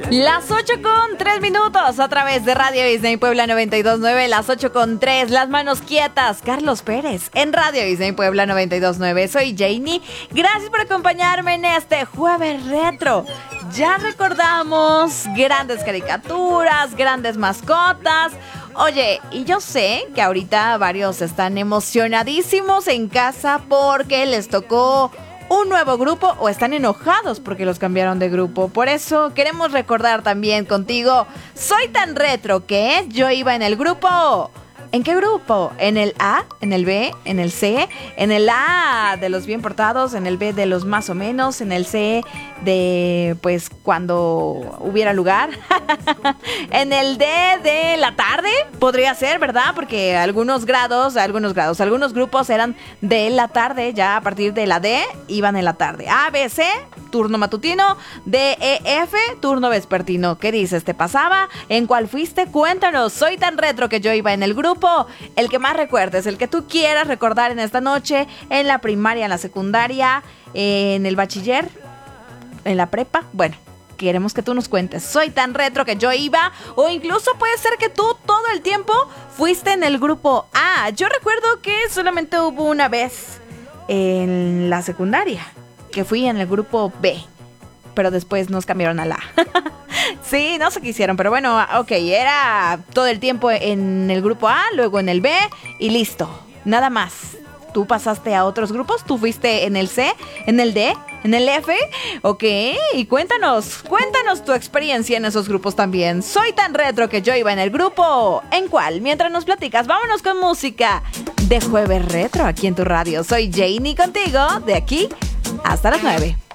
Las 8:03 a través de Radio Disney Puebla 92.9, las 8:03, las manos quietas. Carlos Pérez en Radio Disney Puebla 92.9. Soy Janie. Gracias por acompañarme en este jueves retro. Ya recordamos grandes caricaturas, grandes mascotas. Oye, y yo sé que ahorita varios están emocionadísimos en casa porque les tocó un nuevo grupo o están enojados porque los cambiaron de grupo. Por eso queremos recordar también contigo, soy tan retro que yo iba en el grupo. ¿En qué grupo? ¿En el A? ¿En el B? ¿En el C? ¿En el A de los bien portados? ¿En el B de los más o menos? ¿En el C de pues cuando hubiera lugar? ¿En el D de la tarde? Podría ser, ¿verdad? Porque algunos grupos eran de la tarde, ya a partir de la D iban en la tarde. A, B, C, turno matutino. D, E, F, turno vespertino. ¿Qué dices? ¿Te pasaba? ¿En cuál fuiste? Cuéntanos. Soy tan retro que yo iba en el grupo. El que más recuerdes, el que tú quieras recordar en esta noche, en la primaria, en la secundaria, en el bachiller, en la prepa. Bueno, queremos que tú nos cuentes. Soy tan retro que yo iba, o incluso puede ser que tú todo el tiempo fuiste en el grupo A. Yo recuerdo que solamente hubo una vez en la secundaria que fui en el grupo B, pero después nos cambiaron a la A. Sí, no sé qué hicieron, pero bueno, ok, era todo el tiempo en el grupo A, luego en el B y listo, nada más. ¿Tú pasaste a otros grupos? ¿Tú fuiste en el C, en el D, en el F? Ok, y cuéntanos tu experiencia en esos grupos también. Soy tan retro que yo iba en el grupo. ¿En cuál? Mientras nos platicas, vámonos con música de Jueves Retro aquí en tu radio. Soy Janie contigo, de aquí hasta las 9.